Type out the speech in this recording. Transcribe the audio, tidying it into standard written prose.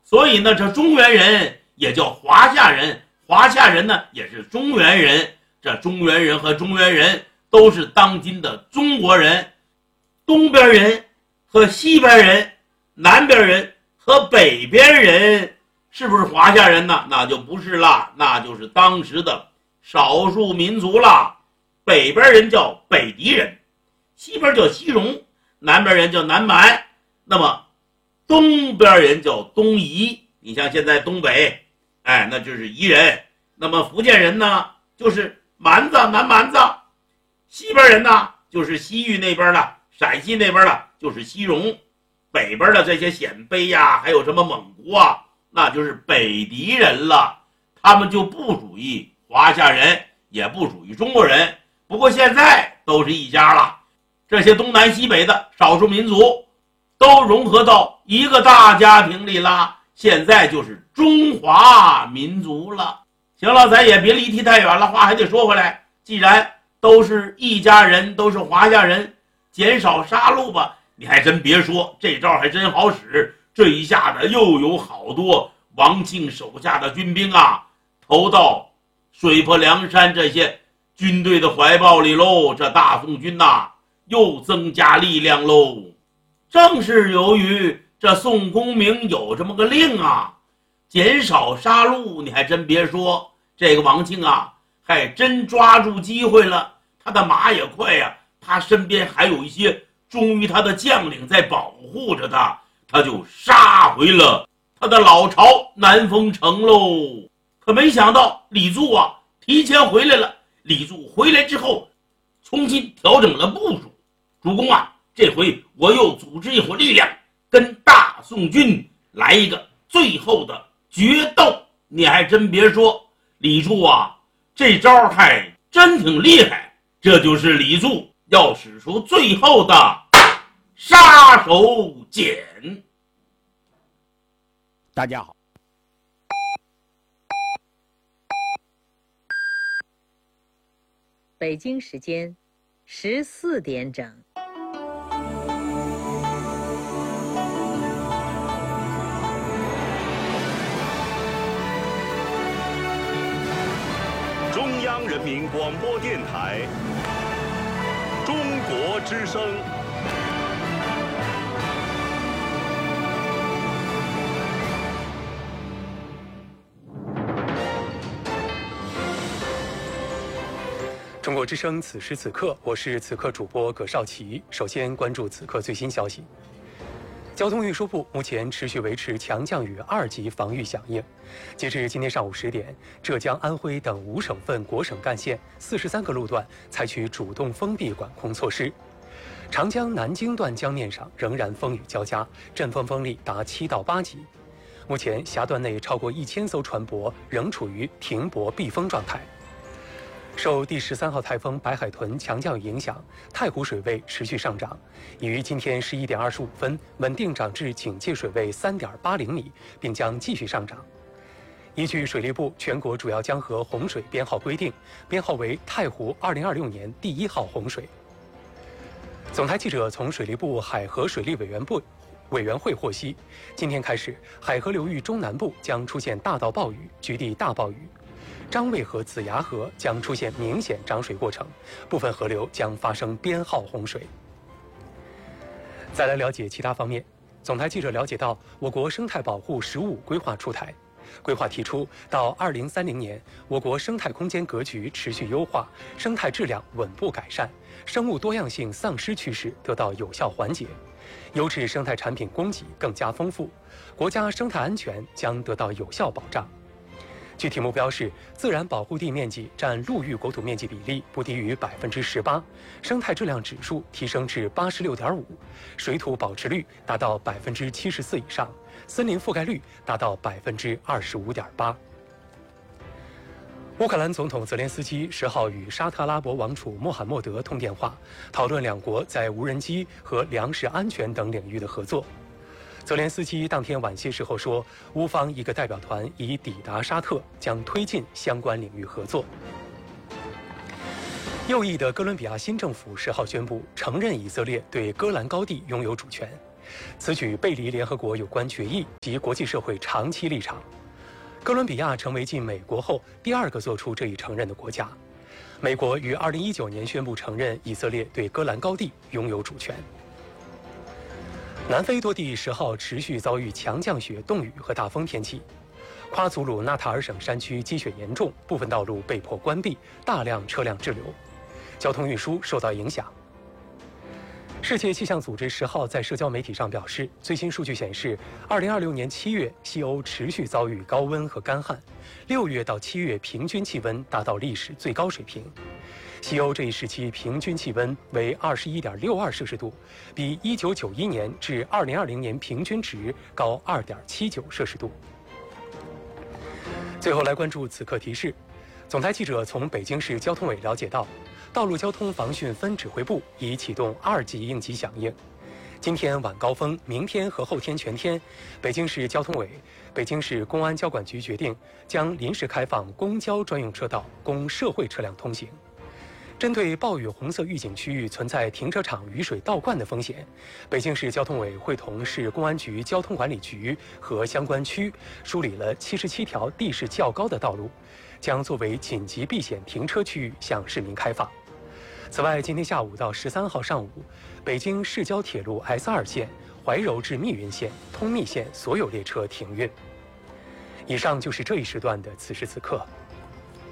所以呢，这中原人也叫华夏人，华夏人呢也是中原人。这中原人和中原人都是当今的中国人。东边人和西边人，南边人和北边人，是不是华夏人呢？那就不是了，那就是当时的少数民族了。北边人叫北狄人，西边叫西戎，南边人叫南蛮，那么东边人叫东夷。你像现在东北，那就是夷人。那么福建人呢，就是蛮子、南蛮子。西边人呢，就是西域那边的，陕西那边的就是西戎。北边的这些鲜卑呀，还有什么蒙古啊，那就是北狄人了。他们就不属于华夏人，也不属于中国人。不过现在都是一家了，这些东南西北的少数民族都融合到一个大家庭里了，现在就是中华民族了。行了，咱也别离题太远了，话还得说回来，既然都是一家人，都是华夏人，减少杀戮吧。你还真别说，这招还真好使。这一下子又有好多王庆手下的军兵啊，投到水泊梁山这些军队的怀抱里喽。这大宋军呐，又增加力量喽。正是由于这宋公明有这么个令啊，减少杀戮。你还真别说，这个王庆啊，还真抓住机会了。他的马也快呀，他身边还有一些忠于他的将领在保护着他，他就杀回了他的老巢南丰城喽。可没想到李柱啊提前回来了。李柱回来之后，重新调整了部署。主公啊，这回我又组织一伙力量，跟大宋军来一个最后的决斗。你还真别说，李柱啊，这招还真挺厉害。这就是李柱要使出最后的杀手锏。 大家好， 北京时间14点整。 中央人民广播电台中国之声。 中国之声，此时此刻，我是此刻主播葛少奇。首先关注此刻最新消息。交通运输部目前持续维持强降雨2级防御响应。截至今天上午10点，浙江、安徽等5省份国省干线43个路段采取主动封闭管控措施。长江南京段江面上仍然风雨交加，阵风风力达7到8级。目前峡段内超过1000艘船舶仍处于停泊避风状态。受第13号台风白海豚强降雨影响，太湖水位持续上涨，已于今天11点25分稳定涨至警戒水位3.80米，并将继续上涨。依据水利部全国主要江河洪水编号规定，编号为太湖2026年第1号洪水。总台记者从水利部海河水利委员会获悉，今天开始，海河流域中南部将出现大到暴雨、局地大暴雨。张卫河、子牙河将出现明显涨水过程，部分河流将发生编号洪水。再来了解其他方面，总台记者了解到，我国生态保护15规划出台。规划提出，到2030年，我国生态空间格局持续优化，生态质量稳步改善，生物多样性丧失趋势得到有效缓解，优质生态产品供给更加丰富，国家生态安全将得到有效保障。具体目标是自然保护地面积占陆域国土面积比例不低于18%，生态质量指数提升至86.5%，水土保持率达到74%以上，森林覆盖率达到25.8%。乌克兰总统泽连斯基10号与沙特阿拉伯王储穆罕默德通电话，讨论两国在无人机和粮食安全等领域的合作。泽连斯基当天晚些时候说，乌方一个代表团已抵达沙特，将推进相关领域合作。右翼的哥伦比亚新政府10号宣布承认以色列对戈兰高地拥有主权。 此举背离联合国有关决议及国际社会长期立场。哥伦比亚成为继美国后第2个做出这一承认的国家。美国于2019年宣布承认以色列对戈兰高地拥有主权。南非多地10号持续遭遇强降雪、冻雨和大风天气，夸祖鲁纳塔尔省山区积雪严重，部分道路被迫关闭，大量车辆滞留，交通运输受到影响。世界气象组织10号在社交媒体上表示，最新数据显示，2026年7月，西欧持续遭遇高温和干旱，6月到7月平均气温达到历史最高水平。西欧这一时期平均气温为21.62摄氏度，比1991年至2020年平均值高2.79摄氏度。最后来关注此刻提示，总台记者从北京市交通委了解到，道路交通防汛分指挥部已启动2级应急响应。今天晚高峰，明天和后天全天，北京市交通委、北京市公安交管局决定将临时开放公交专用车道供社会车辆通行。针对暴雨红色预警区域存在停车场雨水倒灌的风险，北京市交通委会同市公安局交通管理局和相关区梳理了77条地势较高的道路，将作为紧急避险停车区域向市民开放。此外，今天下午到13号上午，北京市郊铁路 S2 线怀柔至密云线、通密线所有列车停运。以上就是这一时段的此时此刻。